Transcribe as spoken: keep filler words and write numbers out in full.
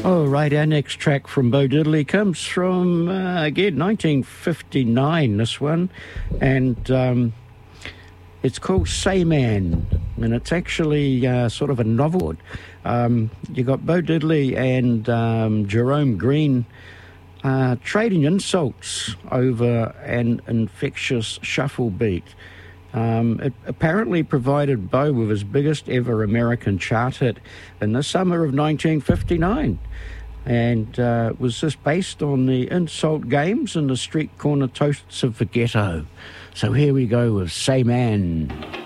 Oh, right, our next track from Bo Diddley comes from, uh, again, nineteen fifty-nine, this one, and um, it's called Say Man, and it's actually uh, sort of a novel. Um, you got Bo Diddley and um, Jerome Green uh, trading insults over an infectious shuffle beat. Um, it apparently provided Bo with his biggest ever American chart hit in the summer of nineteen fifty-nine. And uh, was this based on the insult games and the street corner toasts of the ghetto. So here we go with Say Man.